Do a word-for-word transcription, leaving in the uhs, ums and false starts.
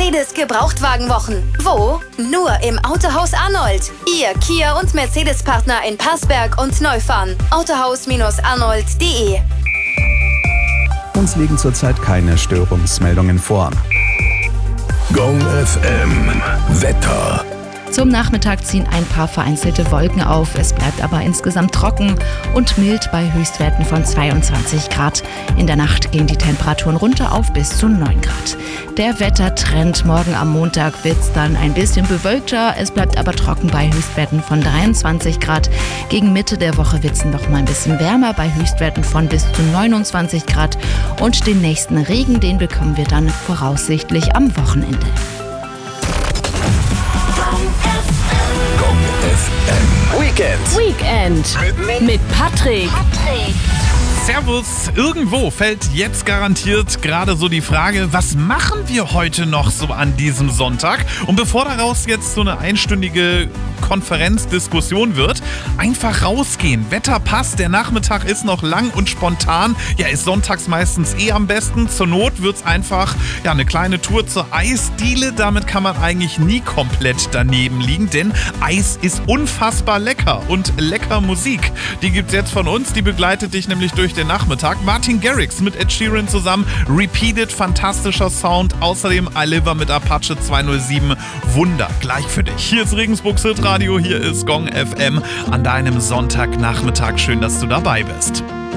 Mercedes-Gebrauchtwagenwochen. Wo? Nur im Autohaus Arnold. Ihr Kia- und Mercedes-Partner in Passberg und Neufahren. autohaus arnold punkt de. Uns liegen zurzeit keine Störungsmeldungen vor. Gong F M Wetter. Zum Nachmittag ziehen ein paar vereinzelte Wolken auf. Es bleibt aber insgesamt trocken und mild bei Höchstwerten von zweiundzwanzig Grad. In der Nacht gehen die Temperaturen runter auf bis zu neun Grad. Der Wettertrend: morgen am Montag wird es dann ein bisschen bewölkter. Es bleibt aber trocken bei Höchstwerten von dreiundzwanzig Grad. Gegen Mitte der Woche wird es noch mal ein bisschen wärmer bei Höchstwerten von bis zu neunundzwanzig Grad. Und den nächsten Regen, den bekommen wir dann voraussichtlich am Wochenende. F M Weekend. Weekend mit Patrick. Servus. Irgendwo fällt jetzt garantiert gerade so die Frage, was machen wir heute noch so an diesem Sonntag? Und bevor daraus jetzt so eine einstündige Konferenzdiskussion wird, einfach rausgehen. Wetter passt, der Nachmittag ist noch lang und spontan. Ja, ist sonntags meistens eh am besten. Zur Not wird's einfach ja, eine kleine Tour zur Eisdiele. Damit kann man eigentlich nie komplett daneben liegen, denn Eis ist unfassbar lecker. Und lecker Musik, die gibt's jetzt von uns, die begleitet dich nämlich durch den Nachmittag. Martin Garrix mit Ed Sheeran zusammen, Repeated, fantastischer Sound. Außerdem I Live mit Apache zweihundertsieben, Wunder, gleich für dich. Hier ist Regensburgs Hitradio, hier ist Gong F M an deinem Sonntagnachmittag. Schön, dass du dabei bist.